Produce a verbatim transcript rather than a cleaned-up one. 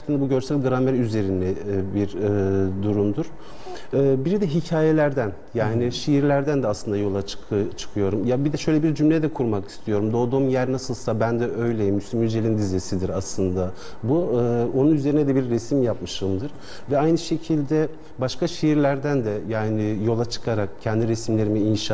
gerçekten bu görsel gramer üzerine e, bir e, durumdur. E, biri de hikayelerden, yani hmm. şiirlerden de aslında yola çık çıkıyorum. Ya bir de şöyle bir cümle de kurmak istiyorum. Doğduğum yer nasılsa ben de öyleyim. Müslüm Yücel'in dizesidir aslında. Bu e, onun üzerine de bir resim yapmışımdır. Ve aynı şekilde başka şiirlerden de yani yola çıkarak kendi resimlerimi inşa